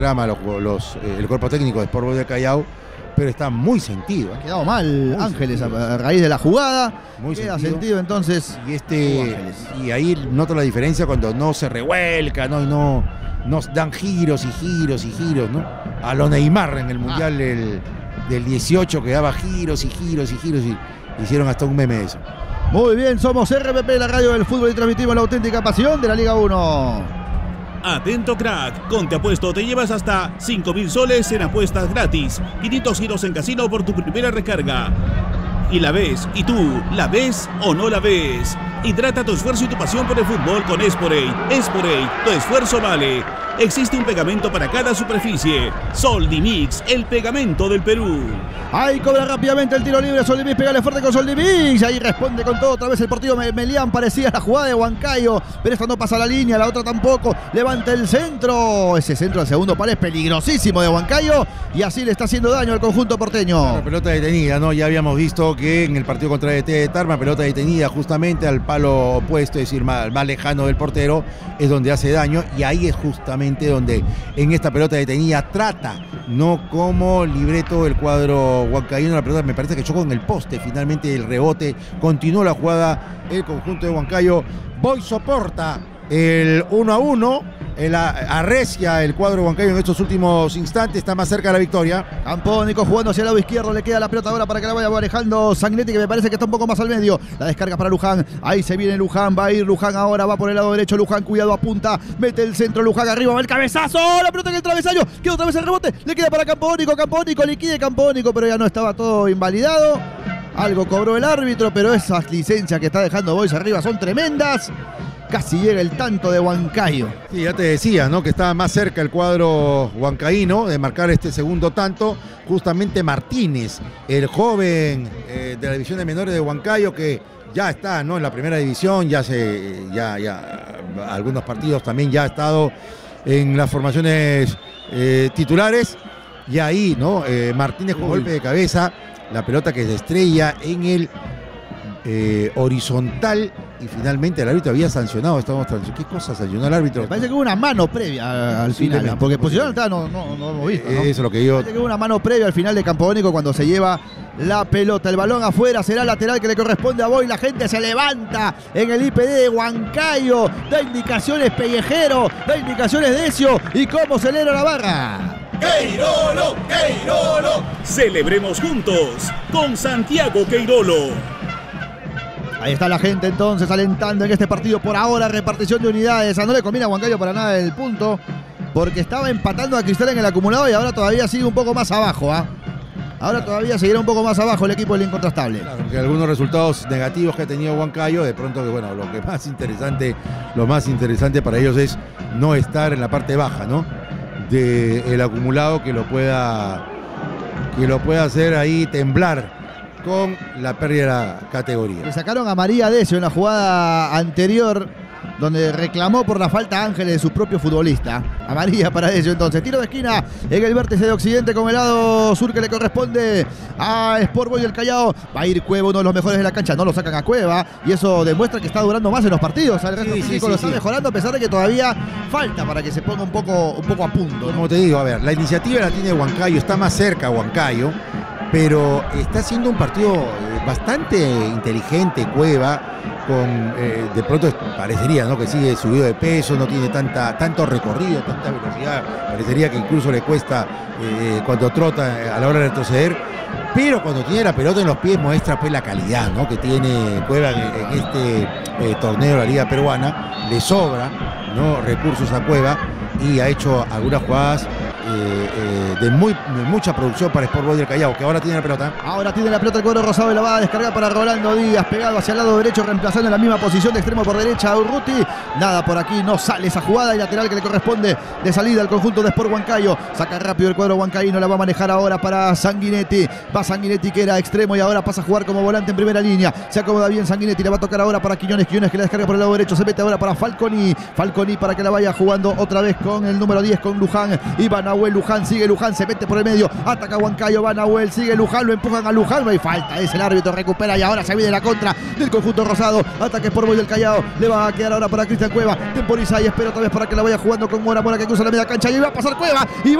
el cuerpo técnico de Sport Boys del Callao, pero está muy sentido. Ha quedado mal Ángeles a raíz de la jugada. Muy queda sentido entonces. Y ahí noto la diferencia cuando no se revuelca, ¿no? Y no dan giros y giros y giros, ¿no? A lo Neymar en el Mundial del 18, que daba giros y giros y giros, y hicieron hasta un meme de eso. Muy bien, somos RPP, la radio del fútbol, y transmitimos la auténtica pasión de la Liga 1. Atento, crack. Con Te Apuesto te llevas hasta 5.000 soles en apuestas gratis, 500 giros en casino por tu primera recarga. Y la ves, y tú, ¿la ves o no la ves? Hidrata tu esfuerzo y tu pasión por el fútbol con Esporate. Esporate, tu esfuerzo vale. Existe un pegamento para cada superficie. Soldimix, el pegamento del Perú. Ahí cobra rápidamente el tiro libre Soldimix, pégale fuerte con Soldimix. Ahí responde con todo otra vez el partido Melián. Parecía la jugada de Huancayo, pero esta no pasa la línea, la otra tampoco. Levanta el centro. Ese centro al segundo palo es peligrosísimo de Huancayo, y así le está haciendo daño al conjunto porteño. La pelota detenida, ¿no? Ya habíamos visto que en el partido contra ET de Tarma, pelota detenida justamente al palo opuesto, es decir, más lejano del portero, es donde hace daño, y ahí es justamente donde en esta pelota detenida trata, no como libreto el cuadro huancayano, la pelota me parece que chocó en el poste, finalmente el rebote, continuó la jugada el conjunto de Huancayo. Boys soporta el 1-1, arrecia el cuadro huancayo en estos últimos instantes, está más cerca de la victoria. Campónico jugando hacia el lado izquierdo, le queda la pelota ahora para que la vaya manejando Sanguinetti, que me parece que está un poco más al medio. La descarga para Luján, ahí se viene Luján, va a ir Luján ahora, va por el lado derecho Luján, cuidado, apunta, mete el centro Luján, arriba va el cabezazo, la pelota en el travesaño, queda otra vez el rebote, le queda para Campónico, liquide Campónico, pero ya no estaba todo invalidado. Algo cobró el árbitro, pero esas licencias que está dejando Boys arriba son tremendas. Casi llega el tanto de Huancayo. Sí, ya te decía, ¿no? Que estaba más cerca el cuadro huancaíno de marcar este segundo tanto. Justamente Martínez, el joven de la división de menores de Huancayo, que ya está, ¿no? En la primera división, ya algunos partidos también ya ha estado en las formaciones titulares. Y ahí, ¿no? Martínez con golpe de cabeza, la pelota que se estrella en el horizontal, y finalmente el árbitro había sancionado. ¿Qué cosa sancionó el árbitro? Me parece que hubo una mano previa al final, porque posición no hemos visto, ¿no? Eso es lo que yo... Parece que hubo una mano previa al final de Campodónico cuando se lleva la pelota. El balón afuera, será lateral que le corresponde a Boy. La gente se levanta en el IPD de Huancayo, da indicaciones Pellejero, da indicaciones Decio, y cómo celebra la barra. ¡Queirolo! ¡Queirolo! Celebremos juntos con Santiago Queirolo. Ahí está la gente entonces alentando en este partido. Por ahora repartición de unidades. No le conviene a Huancayo para nada el punto, porque estaba empatando a Cristal en el acumulado y ahora todavía sigue un poco más abajo. Ahora todavía seguirá un poco más abajo el equipo del Incontrastable. Claro, que algunos resultados negativos que ha tenido Huancayo, de pronto que bueno, lo más interesante para ellos es no estar en la parte baja, ¿no? Del acumulado, que lo pueda hacer ahí temblar con la pérdida de la categoría. Le sacaron a María Decio en la jugada anterior, donde reclamó por la falta Ángeles de su propio futbolista. Amarilla para Decio entonces. Tiro de esquina en el vértice de Occidente con el lado sur que le corresponde a Sport Boys del Callao. Va a ir Cueva, uno de los mejores de la cancha. No lo sacan a Cueva y eso demuestra que está durando más en los partidos. El resto físico lo está mejorando, a pesar de que todavía falta para que se ponga un poco a punto. Como te digo, a ver, la iniciativa la tiene Huancayo, está más cerca Huancayo, pero está haciendo un partido bastante inteligente Cueva, con de pronto parecería, ¿no?, que sigue subido de peso, no tiene tanto recorrido, tanta velocidad, parecería que incluso le cuesta cuando trota a la hora de retroceder, pero cuando tiene la pelota en los pies muestra pues la calidad, ¿no?, que tiene Cueva en este torneo de la Liga Peruana. Le sobra, ¿no?, recursos a Cueva, y ha hecho algunas jugadas de mucha producción para Sport Boys del Callao, que ahora tiene la pelota. Ahora tiene la pelota el cuadro rosado y la va a descargar para Rolando Díaz, pegado hacia el lado derecho, reemplazando en la misma posición de extremo por derecha a Urruti. Nada por aquí, no sale esa jugada, y lateral que le corresponde de salida al conjunto de Sport Huancayo. Saca rápido el cuadro huancaíno, la va a manejar ahora para Sanguinetti. Va Sanguinetti, que era extremo y ahora pasa a jugar como volante en primera línea. Se acomoda bien Sanguinetti, le va a tocar ahora para Quiñones, que la descarga por el lado derecho, se mete ahora para Falconi para que la vaya jugando otra vez con el número 10, con Luján. Y van Nahuel, Luján, sigue Luján, se mete por el medio, ataca Huancayo, va Nahuel, sigue Luján, lo empujan a Luján, no hay falta, es el árbitro, recupera y ahora se viene la contra del conjunto rosado, ataque por Boy del Callao, le va a quedar ahora para Cristian Cueva, temporiza y espera otra vez para que la vaya jugando con Mora que cruza la media cancha y va a pasar Cueva y